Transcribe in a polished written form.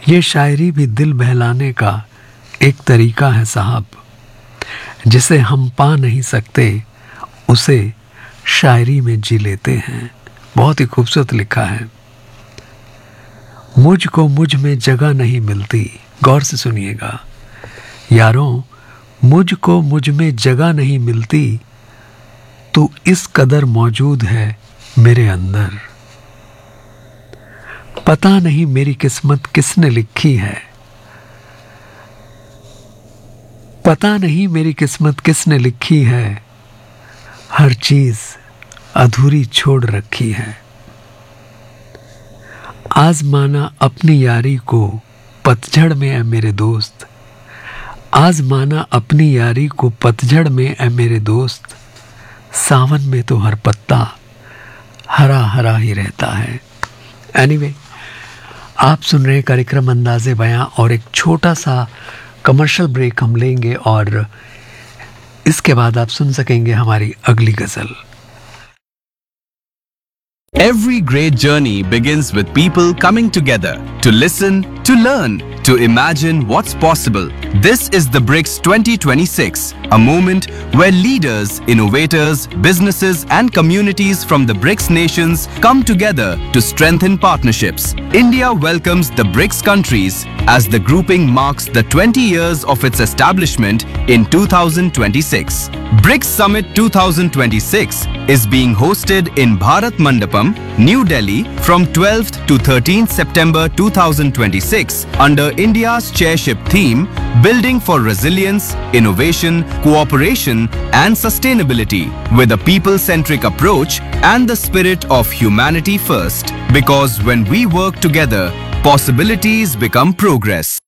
ये शायरी भी दिल बहलाने का एक तरीका है साहब, जिसे हम पा नहीं सकते उसे शायरी में जी लेते हैं। बहुत ही खूबसूरत लिखा है। मुझको मुझ में जगह नहीं मिलती, गौर से सुनिएगा यारों, मुझको मुझ में जगह नहीं मिलती, तू इस कदर मौजूद है मेरे अंदर। पता नहीं मेरी किस्मत किसने लिखी है, पता नहीं मेरी किस्मत किसने लिखी है, हर चीज अधूरी छोड़ रखी है। आजमाना अपनी यारी को पतझड़ में है मेरे दोस्त, आजमाना अपनी यारी को पतझड़ में है मेरे दोस्त, सावन में तो हर पत्ता हरा हरा ही रहता है। एनीवे, आप सुन रहे कार्यक्रम अंदाज़े बयां और एक छोटा सा कमर्शियल ब्रेक हम लेंगे और इसके बाद आप सुन सकेंगे हमारी अगली गज़ल। Every great journey begins with people coming together to listen, to learn, to imagine what's possible. This is the BRICS 2026, a moment where leaders, innovators, businesses and communities from the BRICS nations come together to strengthen partnerships. India welcomes the BRICS countries as the grouping marks the 20 years of its establishment in 2026. BRICS Summit 2026 is being hosted in Bharat Mandapam, New Delhi from 12th to 13th September 2026 under India's chairship theme Building for Resilience, Innovation, Cooperation and Sustainability with a people-centric approach and the spirit of humanity first. Because when we work together, possibilities become progress.